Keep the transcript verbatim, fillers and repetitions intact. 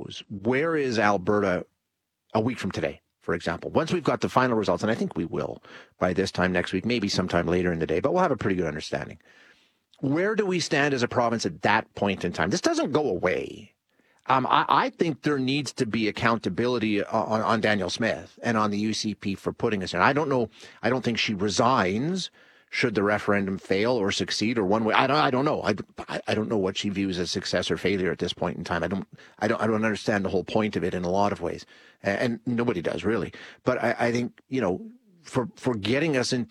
goes, where is Alberta a week from today, for example? Once we've got the final results, and I think we will by this time next week, maybe sometime later in the day, but we'll have a pretty good understanding. Where do we stand as a province at that point in time? This doesn't go away. Um, I, I think there needs to be accountability on, on Danielle Smith and on the U C P for putting us in. I don't know. I don't think she resigns should the referendum fail or succeed or one way. I don't. I don't know. I, I don't know what she views as success or failure at this point in time. I don't. I don't. I don't understand the whole point of it in a lot of ways, and, and nobody does really. But I, I think you know, for for getting us in